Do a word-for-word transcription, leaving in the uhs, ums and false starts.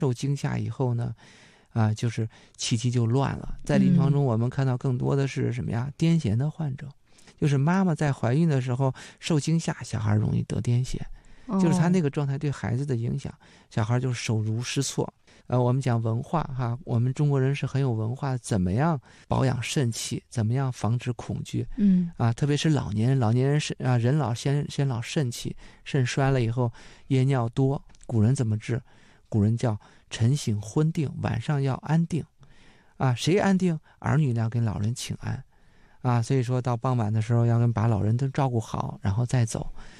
受惊吓以后呢，啊，就是气机就乱了。在临床中，我们看到更多的是什么呀？癫痫的患者，就是妈妈在怀孕的时候受惊吓，小孩容易得癫痫，就是他那个状态对孩子的影响，小孩就手足失措。呃，我们讲文化哈，我们中国人是很有文化，怎么样保养肾气，怎么样防止恐惧， 嗯啊，特别是老年人，老年人是啊，人老先先老肾气，肾衰了以后夜尿多，古人怎么治？古人叫晨醒昏定，晚上要安定，啊，谁安定？儿女要跟老人请安，啊，所以说到傍晚的时候要跟把老人都照顾好，然后再走。